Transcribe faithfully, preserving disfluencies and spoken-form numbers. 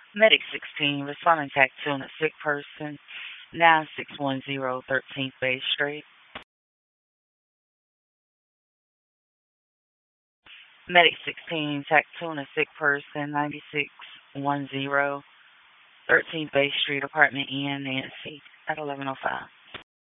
Medic sixteen, responding to two on a sick person, nine six one zero thirteenth Bay Street. Medic sixteen, tac two on a sick person, ninety-six ten thirteenth Bay Street, apartment N, Nancy, at eleven oh five.